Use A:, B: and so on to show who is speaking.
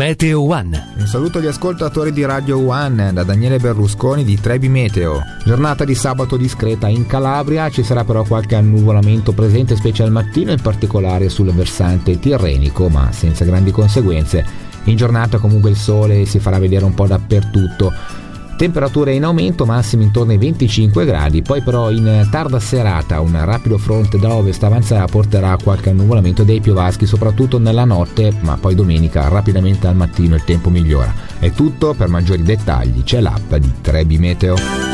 A: Meteo One.
B: Un saluto agli ascoltatori di Radio One da Daniele Berlusconi di Trebi Meteo. Giornata di sabato discreta in Calabria, ci sarà però qualche annuvolamento presente specie al mattino, in particolare sul versante tirrenico, ma senza grandi conseguenze. In giornata comunque il sole si farà vedere un po' dappertutto. Temperature in aumento, massimi intorno ai 25 gradi, poi però in tarda serata un rapido fronte da ovest avanzerà, porterà qualche annuvolamento dei piovaschi soprattutto nella notte, ma poi domenica rapidamente al mattino il tempo migliora. È tutto, per maggiori dettagli c'è l'app di Trebi Meteo.